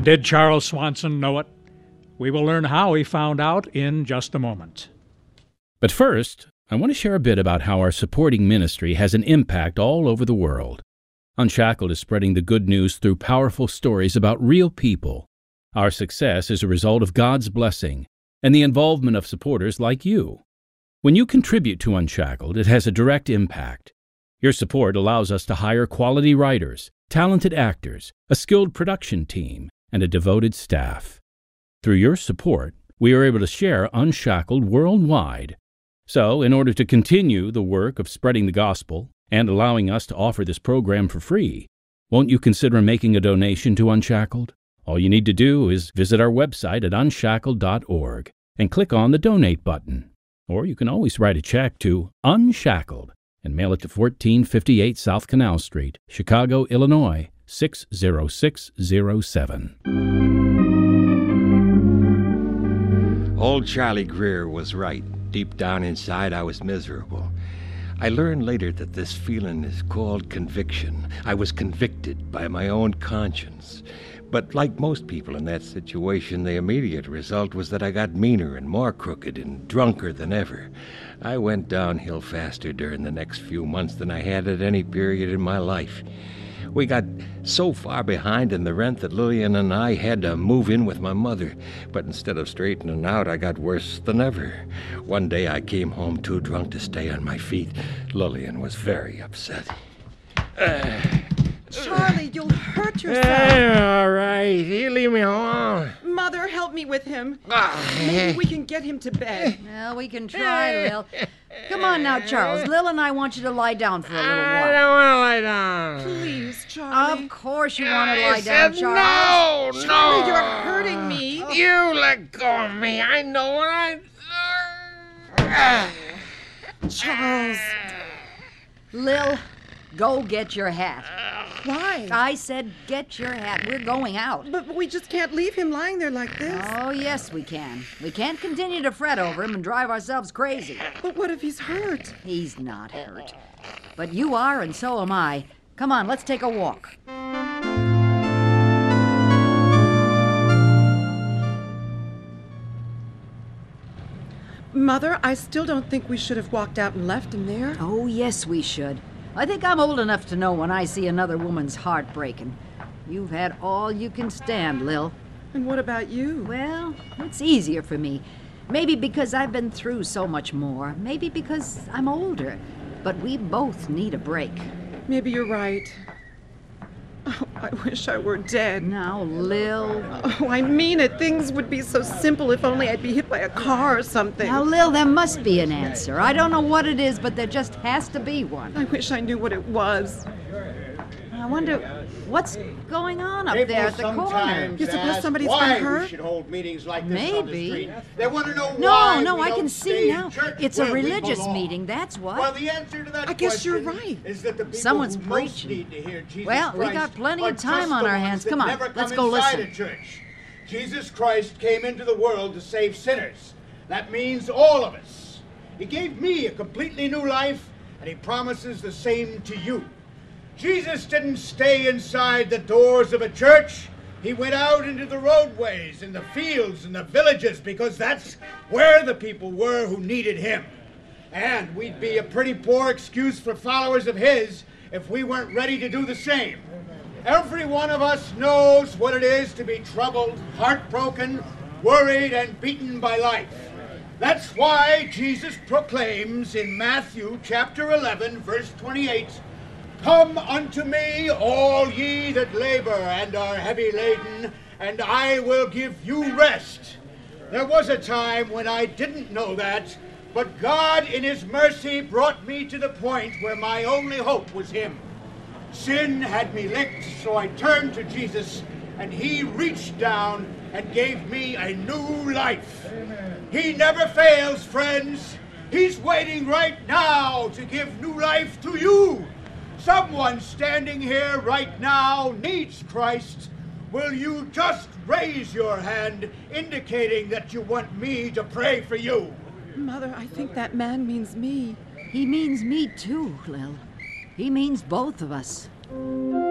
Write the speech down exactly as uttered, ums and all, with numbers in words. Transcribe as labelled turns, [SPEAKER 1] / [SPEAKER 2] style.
[SPEAKER 1] Did Charles Swanson know it? We will learn how he found out in just a moment.
[SPEAKER 2] But first, I want to share a bit about how our supporting ministry has an impact all over the world. Unshackled is spreading the good news through powerful stories about real people. Our success is a result of God's blessing and the involvement of supporters like you. When you contribute to Unshackled, it has a direct impact. Your support allows us to hire quality writers, talented actors, a skilled production team, and a devoted staff. Through your support, we are able to share Unshackled worldwide. So, in order to continue the work of spreading the gospel and allowing us to offer this program for free, won't you consider making a donation to Unshackled? All you need to do is visit our website at unshackled dot org and click on the Donate button. Or you can always write a check to Unshackled and mail it to fourteen fifty-eight South Canal Street, Chicago, Illinois, six zero six zero seven.
[SPEAKER 3] Old Charlie Greer was right. Deep down inside, I was miserable. I learned later that this feeling is called conviction. I was convicted by my own conscience. But like most people in that situation, the immediate result was that I got meaner and more crooked and drunker than ever. I went downhill faster during the next few months than I had at any period in my life. We got so far behind in the rent that Lillian and I had to move in with my mother. But instead of straightening out, I got worse than ever. One day I came home too drunk to stay on my feet. Lillian was very upset. Uh,
[SPEAKER 4] Charlie, you'll hurt yourself.
[SPEAKER 3] Hey, all right. You leave me alone.
[SPEAKER 4] Mother, help me with him.
[SPEAKER 3] Ah.
[SPEAKER 4] Maybe we can get him to bed.
[SPEAKER 5] Well, we can try, Lil. Come on now, Charles. Lil and I want you to lie down for a little
[SPEAKER 3] I
[SPEAKER 5] while.
[SPEAKER 3] don't want to lie down.
[SPEAKER 4] Please, Charlie.
[SPEAKER 5] Of course you want to
[SPEAKER 3] I
[SPEAKER 5] lie down,
[SPEAKER 3] said
[SPEAKER 5] Charles.
[SPEAKER 3] no,
[SPEAKER 4] Charlie,
[SPEAKER 3] no.
[SPEAKER 4] you're hurting me.
[SPEAKER 3] You let go of me. I know what I... Ah.
[SPEAKER 4] Charles.
[SPEAKER 5] Lil, go get your hat.
[SPEAKER 4] Why?
[SPEAKER 5] I said get your hat. We're going out.
[SPEAKER 4] But we just can't leave him lying there like this.
[SPEAKER 5] Oh, yes, we can. We can't continue to fret over him and drive ourselves crazy.
[SPEAKER 4] But what if he's hurt?
[SPEAKER 5] He's not hurt. But you are, and so am I. Come on, let's take a walk.
[SPEAKER 4] Mother, I still don't think we should have walked out and left him there.
[SPEAKER 5] Oh, yes, we should. I think I'm old enough to know when I see another woman's heart breaking. You've had all you can stand, Lil.
[SPEAKER 4] And what about you?
[SPEAKER 5] Well, it's easier for me. Maybe because I've been through so much more. Maybe because I'm older. But we both need a break.
[SPEAKER 4] Maybe you're right. Oh, I wish I were dead.
[SPEAKER 5] Now, Lil.
[SPEAKER 4] Oh, I mean it. Things would be so simple if only I'd be hit by a car or something.
[SPEAKER 5] Now, Lil, there must be an answer. I don't know what it is, but there just has to be one.
[SPEAKER 4] I wish I knew what it was.
[SPEAKER 5] I wonder what's going on up
[SPEAKER 6] People
[SPEAKER 5] there at the corner.
[SPEAKER 6] sometimes
[SPEAKER 4] You suppose
[SPEAKER 6] ask
[SPEAKER 4] somebody's
[SPEAKER 6] why
[SPEAKER 4] been hurt?
[SPEAKER 6] we should hold meetings like this on the
[SPEAKER 5] Maybe.
[SPEAKER 6] street. They want to know
[SPEAKER 5] No,
[SPEAKER 6] why
[SPEAKER 5] no,
[SPEAKER 6] we
[SPEAKER 5] I
[SPEAKER 6] don't
[SPEAKER 5] can
[SPEAKER 6] stay
[SPEAKER 5] see
[SPEAKER 6] in
[SPEAKER 5] now.
[SPEAKER 6] church
[SPEAKER 5] It's a
[SPEAKER 6] where we
[SPEAKER 5] religious
[SPEAKER 6] belong.
[SPEAKER 5] meeting, that's what.
[SPEAKER 6] Well, the answer to that
[SPEAKER 4] I guess you're
[SPEAKER 6] question
[SPEAKER 4] right.
[SPEAKER 6] is that the people
[SPEAKER 5] Someone's
[SPEAKER 6] who most
[SPEAKER 5] preaching.
[SPEAKER 6] need to hear Jesus
[SPEAKER 5] Well, we
[SPEAKER 6] Christ
[SPEAKER 5] got plenty
[SPEAKER 6] are
[SPEAKER 5] of time
[SPEAKER 6] just
[SPEAKER 5] on
[SPEAKER 6] the
[SPEAKER 5] our
[SPEAKER 6] ones
[SPEAKER 5] hands.
[SPEAKER 6] that
[SPEAKER 5] Come on,
[SPEAKER 6] never
[SPEAKER 5] let's
[SPEAKER 6] come
[SPEAKER 5] go
[SPEAKER 6] inside
[SPEAKER 5] listen.
[SPEAKER 6] a church. Jesus Christ came into the world to save sinners. That means all of us. He gave me a completely new life, and he promises the same to you. Jesus didn't stay inside the doors of a church. He went out into the roadways and the fields and the villages because that's where the people were who needed him. And we'd be a pretty poor excuse for followers of his if we weren't ready to do the same. Every one of us knows what it is to be troubled, heartbroken, worried, and beaten by life. That's why Jesus proclaims in Matthew chapter eleven, verse twenty-eight, "Come unto me, all ye that labor and are heavy laden, and I will give you rest." There was a time when I didn't know that, but God in his mercy brought me to the point where my only hope was him. Sin had me licked, so I turned to Jesus, and he reached down and gave me a new life. Amen. He never fails, friends. He's waiting right now to give new life to you. Someone standing here right now needs Christ. Will you just raise your hand, indicating that you want me to pray for you?
[SPEAKER 4] Mother, I think that man means me.
[SPEAKER 5] He means me too, Lil. He means both of us.